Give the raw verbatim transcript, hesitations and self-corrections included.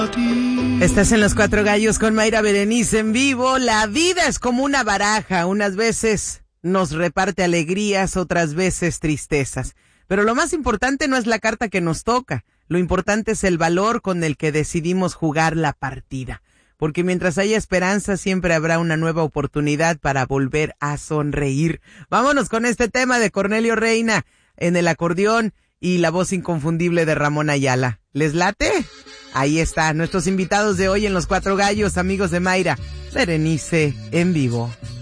Estás en Los Cuatro Gallos con Mayra Berenice en vivo. La vida es como una baraja. Unas veces nos reparte alegrías, otras veces tristezas. Pero lo más importante no es la carta que nos toca. Lo importante es el valor con el que decidimos jugar la partida. Porque mientras haya esperanza, siempre habrá una nueva oportunidad para volver a sonreír. Vámonos con este tema de Cornelio Reina en el acordeón y la voz inconfundible de Ramón Ayala. ¿Les late? Ahí está, nuestros invitados de hoy en Los Cuatro Gallos, amigos de Mayra Berenice en vivo.